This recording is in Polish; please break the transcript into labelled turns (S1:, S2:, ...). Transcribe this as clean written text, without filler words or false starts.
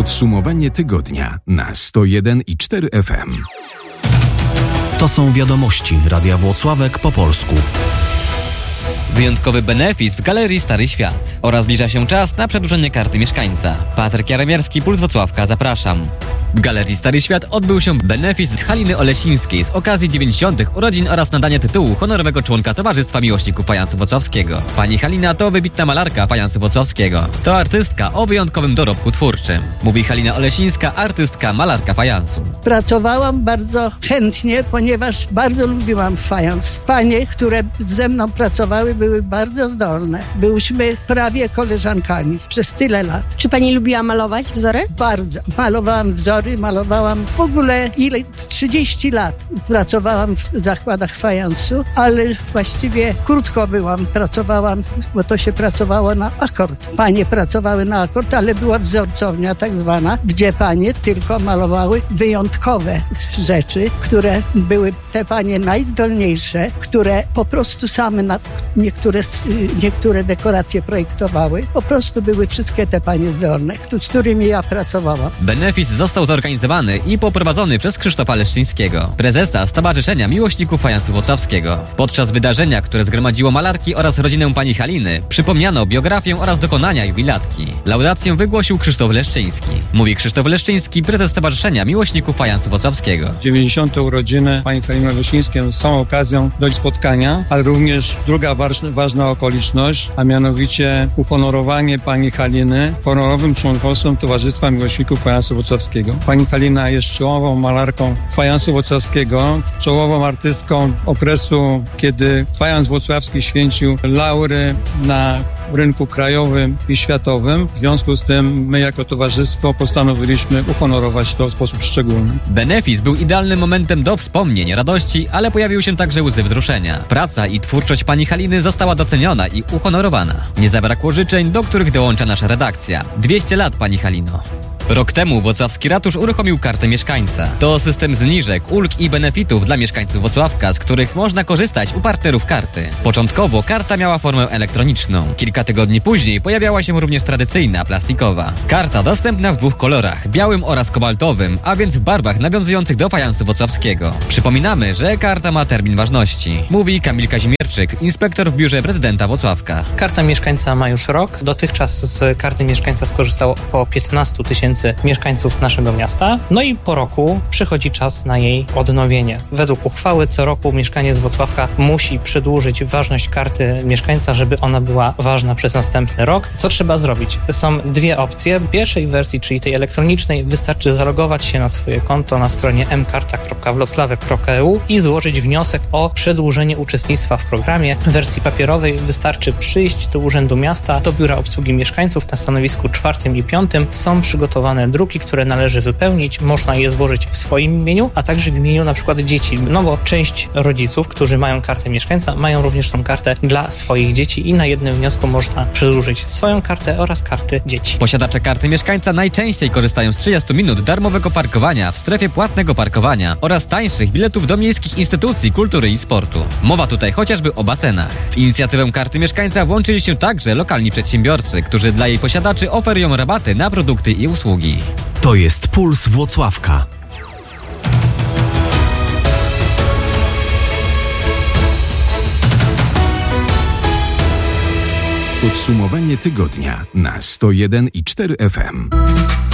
S1: Podsumowanie tygodnia na 101,4 FM.
S2: To są wiadomości Radia Włocławek po polsku.
S3: Wyjątkowy benefis w Galerii Stary Świat oraz zbliża się czas na przedłużenie karty mieszkańca. Patryk Jaremierski, Puls Włocławka, zapraszam. W Galerii Stary Świat odbył się benefis Haliny Olesińskiej z okazji 90. urodzin oraz nadania tytułu honorowego członka Towarzystwa Miłośników Fajansu Włocławskiego. Pani Halina to wybitna malarka fajansu włocławskiego. To artystka o wyjątkowym dorobku twórczym. Mówi Halina Olesińska, artystka, malarka fajansu.
S4: Pracowałam bardzo chętnie, ponieważ bardzo lubiłam fajans. Panie, które ze mną pracowały, były bardzo zdolne. Byłyśmy prawie koleżankami przez tyle lat.
S5: Czy pani lubiła malować wzory?
S4: Bardzo. Malowałam wzory, malowałam w ogóle 30 lat pracowałam w zakładach fajansu, ale właściwie krótko pracowałam, bo to się pracowało na akord. Panie pracowały na akord, ale była wzorcownia tak zwana, gdzie panie tylko malowały wyjątkowe rzeczy, które były te panie najzdolniejsze, które po prostu same niektóre dekoracje projektowały. Po prostu były wszystkie te panie zdolne, z którymi ja pracowałam.
S3: Benefis został zorganizowany i poprowadzony przez Krzysztofa Leszczyńskiego, prezesa Stowarzyszenia Miłośników Fajansu Włocławskiego. Podczas wydarzenia, które zgromadziło malarki oraz rodzinę pani Haliny, przypomniano biografię oraz dokonania jubilatki. Laudację wygłosił Krzysztof Leszczyński. Mówi Krzysztof Leszczyński, prezes Stowarzyszenia Miłośników Fajansu Włocławskiego.
S6: 90. urodziny pani Haliny Olesińskiej są okazją do spotkania, ale również druga ważna okoliczność, a mianowicie uhonorowanie pani Haliny honorowym członkostwem Towarzystwa Miłośników Fajansu Włocławskiego. Pani Halina jest czołową malarką fajansu włocławskiego, czołową artystką okresu, kiedy fajans włocławski święcił laury na rynku krajowym i światowym. W związku z tym my jako towarzystwo postanowiliśmy uhonorować to w sposób szczególny.
S3: Benefis był idealnym momentem do wspomnień, radości, ale pojawiły się także łzy wzruszenia. Praca i twórczość pani Haliny została doceniona i uhonorowana. Nie zabrakło życzeń, do których dołącza nasza redakcja. 200 lat, pani Halino. Rok temu włocławski ratusz uruchomił kartę mieszkańca. To system zniżek, ulg i benefitów dla mieszkańców Włocławka, z których można korzystać u partnerów karty. Początkowo karta miała formę elektroniczną. Kilka tygodni później pojawiała się również tradycyjna, plastikowa. Karta dostępna w 2 kolorach, białym oraz kobaltowym, a więc w barwach nawiązujących do fajansu włocławskiego. Przypominamy, że karta ma termin ważności. Mówi Kamil Kazimierczyk, inspektor w biurze prezydenta Włocławka.
S7: Karta mieszkańca ma już rok. Dotychczas z karty mieszkańca skorzystało około 15 000 mieszkańców naszego miasta. No i po roku przychodzi czas na jej odnowienie. Według uchwały co roku mieszkaniec Włocławka musi przedłużyć ważność karty mieszkańca, żeby ona była ważna przez następny rok. Co trzeba zrobić? Są 2 opcje. W pierwszej wersji, czyli tej elektronicznej, wystarczy zalogować się na swoje konto na stronie mkarta.wloclawek.eu i złożyć wniosek o przedłużenie uczestnictwa w programie. W wersji papierowej wystarczy przyjść do Urzędu Miasta, do Biura Obsługi Mieszkańców na stanowisku 4. i 5. Są przygotowane druki, które należy wypełnić. Można je złożyć w swoim imieniu, a także w imieniu na przykład dzieci. No bo część rodziców, którzy mają kartę mieszkańca, mają również tą kartę dla swoich dzieci i na jednym wniosku można przedłużyć swoją kartę oraz karty dzieci.
S3: Posiadacze karty mieszkańca najczęściej korzystają z 30 minut darmowego parkowania w strefie płatnego parkowania oraz tańszych biletów do miejskich instytucji kultury i sportu. Mowa tutaj chociażby o basenach. W inicjatywę karty mieszkańca włączyli się także lokalni przedsiębiorcy, którzy dla jej posiadaczy oferują rabaty na produkty i usługi.
S2: To jest Puls Włocławka.
S1: Podsumowanie tygodnia na 101,4 FM.